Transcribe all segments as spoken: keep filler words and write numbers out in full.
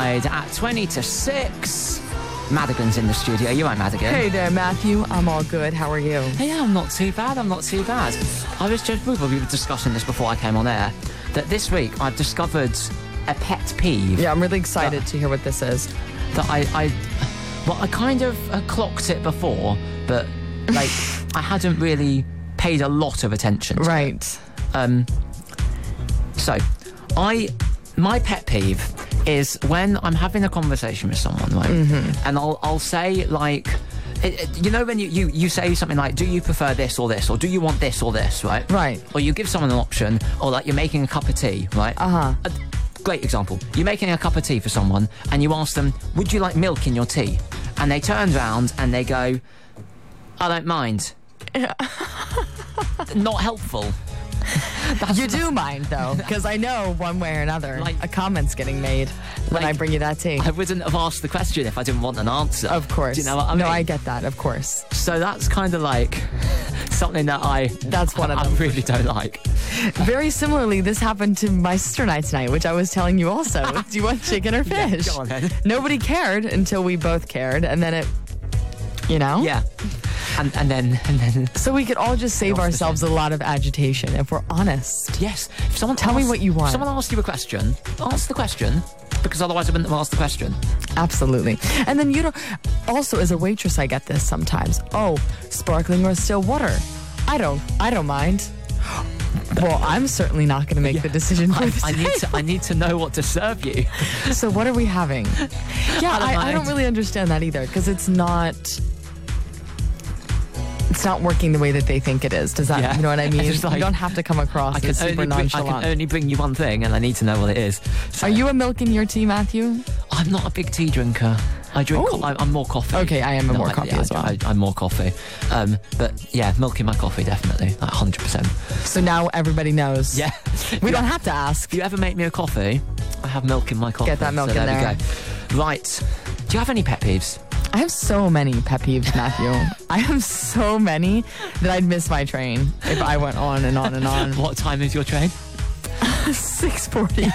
side at twenty to six. Madigan's in the studio. You right, Madigan? Hey there, Matthew. I'm all good. How are you? Hey, yeah, I'm not too bad. I'm not too bad. I was just, we were discussing this before I came on air, that this week I've discovered a pet peeve. Yeah, I'm really excited that, to hear what this is. That I, I, well, I kind of uh, clocked it before, but, like, I hadn't really paid a lot of attention to Right. it. Um, so, I, my pet peeve is when I'm having a conversation with someone, right, mm-hmm. and I'll I'll say, like, it, it, you know when you, you, you say something like, do you prefer this or this, or do you want this or this, right? Right. Or you give someone an option, or like you're making a cup of tea, right? Uh-huh. A great example. You're making a cup of tea for someone, and you ask them, would you like milk in your tea? And they turn around and they go, I don't mind. Not helpful. That's You do mind, though, because I know one way or another, Like- a comment's getting made when Like- I bring you that tea. I wouldn't have asked the question if I didn't want an answer. Of course. Do you know what I mean? No, I get that, of course. So that's kind of like something that I That's one of I them. really don't like. Very similarly, this happened to my sister and I tonight, which I was telling you also. Do you want chicken or Yeah, fish? go on then. Nobody cared until we both cared, and then it, you know? Yeah. And and then and then So we could all just save Opposite. ourselves a lot of agitation if we're honest. yes. If someone Tell me asks- what you want. If someone asks you a question, answer the question. Because otherwise I wouldn't have asked the question. Absolutely. And then you don't, also as a waitress, I get this sometimes. Oh, sparkling or still water? I don't, I don't mind. Well, I'm certainly not going to make the decision for I, the I need to I need to know what to serve you. So what are we having? Yeah, I don't I, I don't mind. really understand that either, because it's not, it's not working the way that they think it is. Does that, Yeah. you know what I mean? It's like- you don't have to come across I can, as only super bring, I nonchalant. can only bring you one thing and I need to know what it is. So, Are you a milk in your tea, Matthew? I'm not a big tea drinker. I drink. Oh. Co- I, I'm more coffee. Okay, I am a No, more I- coffee yeah, as I- well. I, I'm more coffee. Um, but yeah, milk in my coffee definitely, like one hundred percent. So now everybody knows. Yeah. We don't have to ask. If you ever make me a coffee, I have milk in my coffee. Get that milk so in there. there. We go. Right. Do you have any pet peeves? I have so many pet peeves, Matthew. I have so many that I'd miss my train if I went on and on and on. What time is your train? six forty.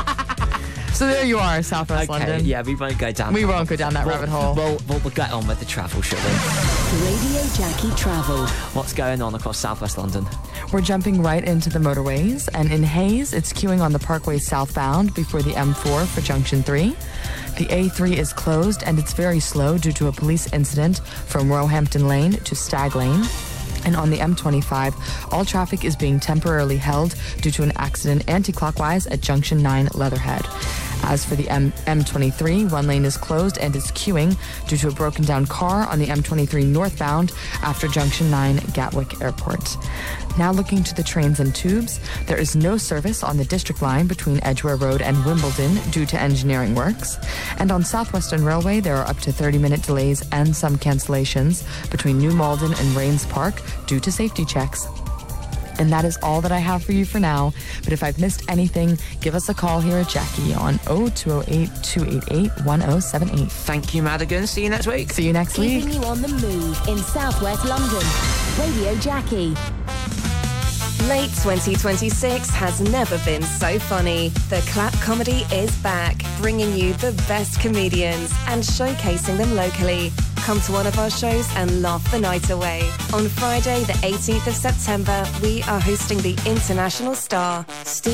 So there you are, Southwest Okay, London. yeah, we won't go down. We that won't go down that We'll- rabbit hole. We'll, we'll, we'll get on with the travel, shall we? Radio Jackie Travel. What's going on across Southwest London? We're jumping right into the motorways, and in Hayes, it's queuing on the Parkway southbound before the M four for Junction three. The A three is closed, and it's very slow due to a police incident from Roehampton Lane to Stag Lane. And on the M twenty-five, all traffic is being temporarily held due to an accident anti-clockwise at Junction nine Leatherhead. As for the M- M23, one lane is closed and is queuing due to a broken down car on the M twenty-three northbound after Junction nine Gatwick Airport. Now looking to the trains and tubes, there is no service on the District Line between Edgware Road and Wimbledon due to engineering works. And on Southwestern Railway, there are up to thirty minute delays and some cancellations between New Malden and Rains Park due to safety checks. And that is all that I have for you for now. But if I've missed anything, give us a call here at Jackie on oh two oh eight, two eight eight, one oh seven eight. Thank you, Madigan. See you next week. See you next week. Keeping you on the move in Southwest London. Radio Jackie. Late twenty twenty-six has never been so funny. The Clap Comedy is back, bringing you the best comedians and showcasing them locally. Come to one of our shows and laugh the night away. On Friday, the eighteenth of September, we are hosting the international star, Steve